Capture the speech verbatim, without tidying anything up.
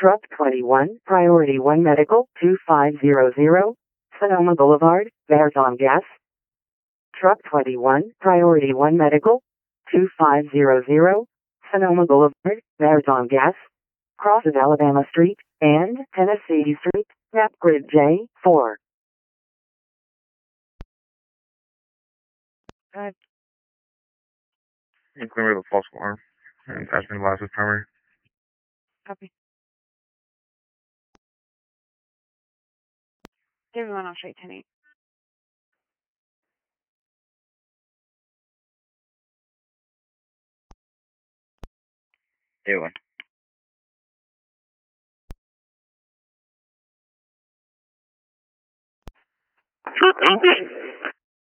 Truck twenty-one, Priority one Medical, two five zero zero, Sonoma Boulevard, Verzon Gas. Truck twenty-one, Priority one Medical, two five zero zero, Sonoma Boulevard, Verzon Gas. Crosses Alabama Street and Tennessee Street, map grid J four. Uh, Including with a false alarm and attachment lies with primary. Copy. Give me one on straight ten eight. Day one.